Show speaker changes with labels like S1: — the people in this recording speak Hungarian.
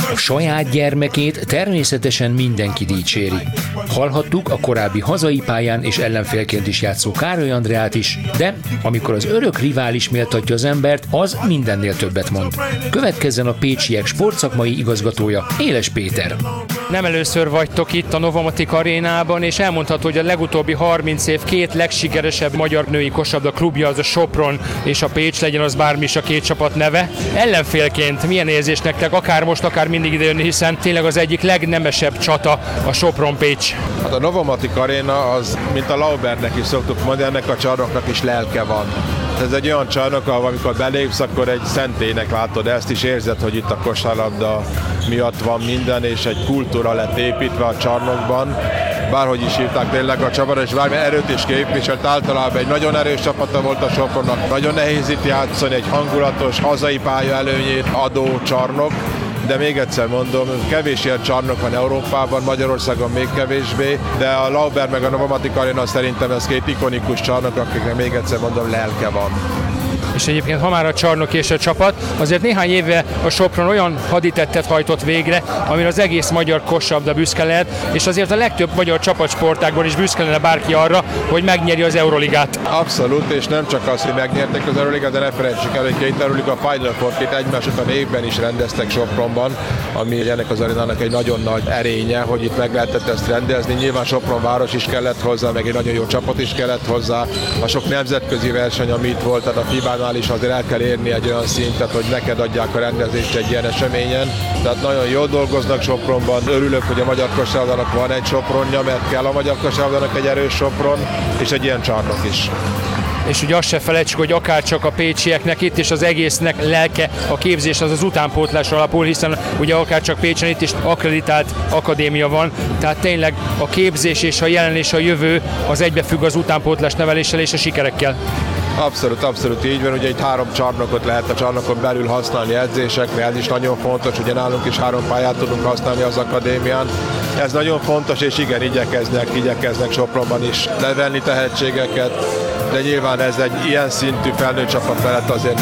S1: A saját gyermekét természetesen mindenki dicséri. Hallhattuk a korábbi hazai pályán és ellenfélként is játszó Károly Andreát is, de amikor az örök rivális méltatja az embert, az mindennél többet mond. Következzen a pécsiek sportszakmai igazgatója, Éles Péter.
S2: Nem először vagytok itt a Novomatic arénában, és elmondható, hogy a legutóbbi 30 év két legsikeresebb magyar női kosabda klubja az a Sopron és a Pécs, legyen az bármi is a két csapat neve. Ellenfélként milyen érzés nektek, akár most, akár mindig idejönni, hiszen tényleg az egyik legnemesebb csata a Sopron-Pécs.
S3: Hát a Novomatic aréna az, mint a Laubernek is szoktuk mondani, ennek a csarnoknak is lelke van. Ez egy olyan csarnok, ahol amikor belépsz, akkor egy szentélynek látod, ezt is érzed, hogy itt a kosárlabda miatt van minden, és egy kultúra lett építve a csarnokban. Bárhogy is hívták tényleg a csapat, és bármilyen erőt is képviselt, általában egy nagyon erős csapata volt a Sopronnak. Nagyon nehéz itt játszani, egy hangulatos, hazai pálya előnyét adó csarnok, de még egyszer mondom, kevés ilyen csarnok van Európában, Magyarországon még kevésbé, de a Lauber meg a Novomatic Arena szerintem ez két ikonikus csarnok, akiknek még egyszer mondom, lelke van.
S2: És egyébként, ha már a csarnok és a csapat, azért néhány éve a Sopron olyan haditettet hajtott végre, amire az egész magyar kosabda büszke lehet, és azért a legtöbb magyar csapatsportágban is büszke lenne bárki arra, hogy megnyeri az Euroligát.
S3: Abszolút, és nem csak az, hogy megnyerték az Euroligát, de ne felejtsük el, hogy két Euroliga Final Four-t egymás után évben is rendeztek Sopronban, ami ennek az arénának egy nagyon nagy erénye, hogy itt meg lehetett ezt rendezni. Nyilván Sopron város is kellett hozzá, meg egy nagyon jó csapat is kellett hozzá. A sok nemzetközi verseny, ami itt volt, tehát a FIBA-nál is azért el kell érni egy olyan szintet, hogy neked adják a rendezést egy ilyen eseményen. Tehát nagyon jól dolgoznak Sopronban. Örülök, hogy a magyar kosárlabdának van egy Sopronja, mert kell a magyar kosárlabdának egy erős Sopron, és egy ilyen csarnok is.
S2: És ugye azt se felejtsük, hogy akárcsak a pécsieknek itt és az egésznek lelke, a képzés az utánpótlás alapul, hiszen ugye akárcsak Pécsen itt is akkreditált akadémia van, tehát tényleg a képzés és a jelen és a jövő az egybefügg az utánpótlás neveléssel és a sikerekkel.
S3: Abszolút így van, ugye itt 3 csarnokot lehet a csarnokon belül használni edzésekre, ez is nagyon fontos, ugye nálunk is 3 pályát tudunk használni az akadémián. Ez nagyon fontos, és igen, igyekeznek Sopronban is nevelni tehetségeket, de nyilván ez egy ilyen szintű felnőtt csapat felett azért